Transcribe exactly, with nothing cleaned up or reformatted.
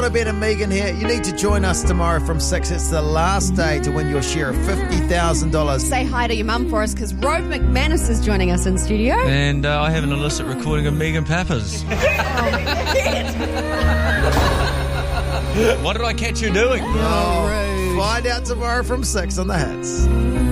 Ben and Megan here. You need to join us tomorrow from six. It's the last day to win your share of fifty thousand dollars. Say hi to your mum for us because Rove McManus is joining us in studio. And uh, I have an illicit recording of Megan Pappas. What did I catch you doing? Oh, find out tomorrow from six on The Hits.